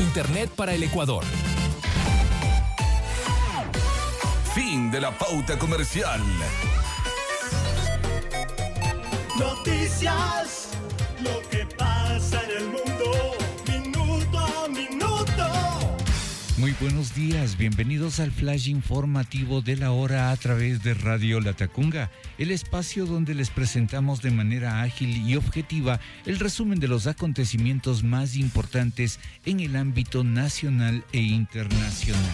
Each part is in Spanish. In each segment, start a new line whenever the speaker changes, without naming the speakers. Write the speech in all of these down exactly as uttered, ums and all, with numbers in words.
Internet para el Ecuador.
Fin de la pauta comercial.
Noticias, lo que pasa en el mundo, minuto a minuto.
Muy buenos días, bienvenidos al flash informativo de la hora a través de Radio Latacunga, el espacio donde les presentamos de manera ágil y objetiva el resumen de los acontecimientos más importantes en el ámbito nacional e internacional.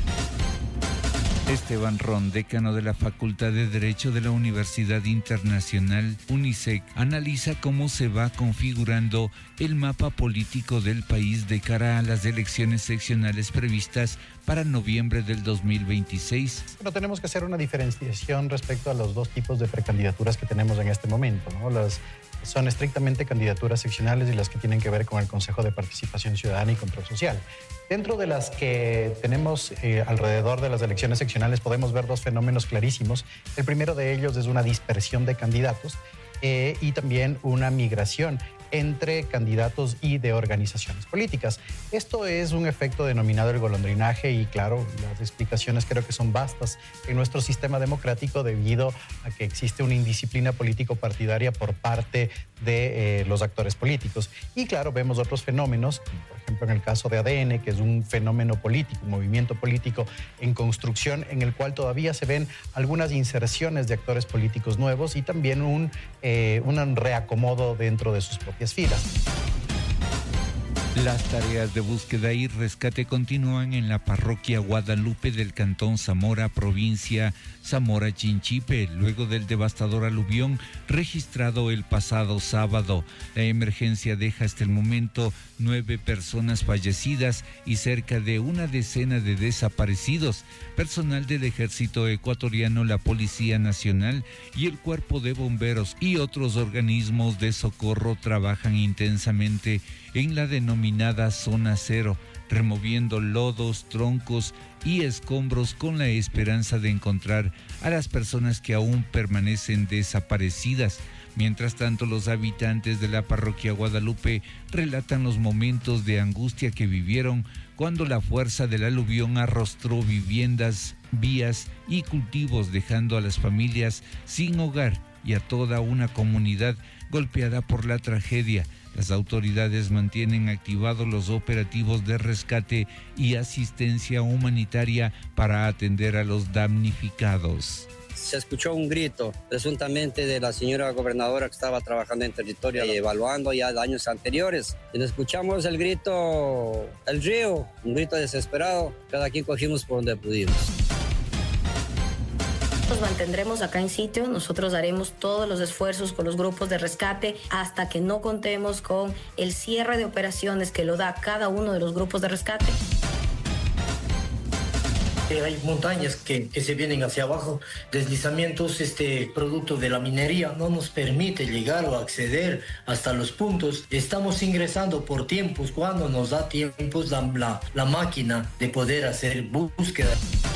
Esteban Ron, decano de la Facultad de Derecho de la Universidad Internacional UNISEC, analiza cómo se va configurando el mapa político del país de cara a las elecciones seccionales previstas para noviembre del dos mil veintiséis.
Pero tenemos que hacer una diferenciación respecto a los dos tipos de precandidaturas que tenemos en este momento, ¿no? Las son estrictamente candidaturas seccionales y las que tienen que ver con el Consejo de Participación Ciudadana y Control Social. Dentro de las que tenemos eh, alrededor de las elecciones seccionales podemos ver dos fenómenos clarísimos. El primero de ellos es una dispersión de candidatos eh, y también una migración entre candidatos y de organizaciones políticas. Esto es un efecto denominado el golondrinaje y claro, las explicaciones creo que son vastas en nuestro sistema democrático debido a que existe una indisciplina político-partidaria por parte de eh, los actores políticos. Y claro, vemos otros fenómenos, por ejemplo en el caso de A D N, que es un fenómeno político, un movimiento político en construcción en el cual todavía se ven algunas inserciones de actores políticos nuevos y también un, eh, un reacomodo dentro de sus propios filas.
Las tareas de búsqueda y rescate continúan en la parroquia Guadalupe del Cantón Zamora, provincia Zamora Chinchipe, luego del devastador aluvión registrado el pasado sábado. La emergencia deja hasta el momento nueve personas fallecidas y cerca de una decena de desaparecidos. Personal del Ejército Ecuatoriano, la Policía Nacional y el Cuerpo de Bomberos y otros organismos de socorro trabajan intensamente en la denominada Zona Cero, removiendo lodos, troncos y escombros con la esperanza de encontrar a las personas que aún permanecen desaparecidas. Mientras tanto, los habitantes de la parroquia Guadalupe relatan los momentos de angustia que vivieron cuando la fuerza del aluvión arrostró viviendas, vías y cultivos, dejando a las familias sin hogar y a toda una comunidad golpeada por la tragedia. Las autoridades mantienen activados los operativos de rescate y asistencia humanitaria para atender a los damnificados.
Se escuchó un grito, presuntamente de la señora gobernadora que estaba trabajando en territorio y evaluando ya daños anteriores. Y escuchamos el grito, el río, un grito desesperado. Cada quien cogimos por donde pudimos.
Nos mantendremos acá en sitio, nosotros haremos todos los esfuerzos con los grupos de rescate hasta que no contemos con el cierre de operaciones que lo da cada uno de los grupos de rescate.
Hay montañas que, que se vienen hacia abajo, deslizamientos este, producto de la minería, no nos permite llegar o acceder hasta los puntos. Estamos ingresando por tiempos, cuando nos da tiempos la, la, la máquina de poder hacer búsqueda.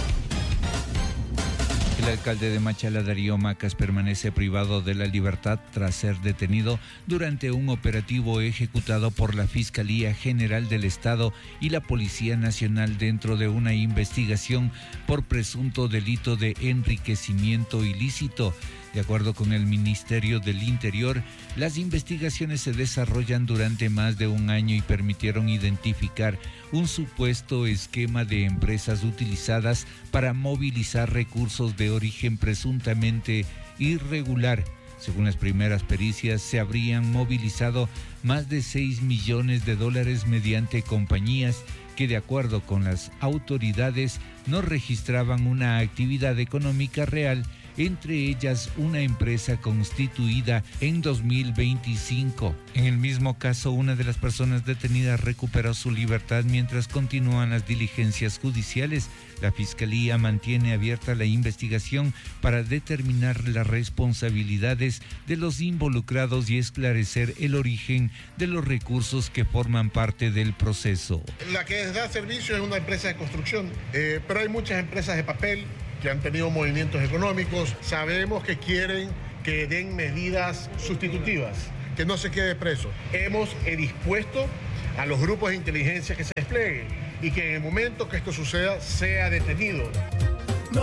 El alcalde de Machala, Darío Macas, permanece privado de la libertad tras ser detenido durante un operativo ejecutado por la Fiscalía General del Estado y la Policía Nacional dentro de una investigación por presunto delito de enriquecimiento ilícito. De acuerdo con el Ministerio del Interior, las investigaciones se desarrollan durante más de un año y permitieron identificar un supuesto esquema de empresas utilizadas para movilizar recursos de origen presuntamente irregular. Según las primeras pericias, se habrían movilizado más de seis millones de dólares mediante compañías que, de acuerdo con las autoridades, no registraban una actividad económica real, entre ellas una empresa constituida en dos mil veinticinco. En el mismo caso, una de las personas detenidas recuperó su libertad mientras continúan las diligencias judiciales. La Fiscalía mantiene abierta la investigación para determinar las responsabilidades de los involucrados y esclarecer el origen de los recursos que forman parte del proceso.
La que da servicio es una empresa de construcción, eh, pero hay muchas empresas de papel que han tenido movimientos económicos. Sabemos que quieren que den medidas sustitutivas, que no se quede preso. Hemos eh, dispuesto a los grupos de inteligencia que se desplieguen y que en el momento que esto suceda sea detenido.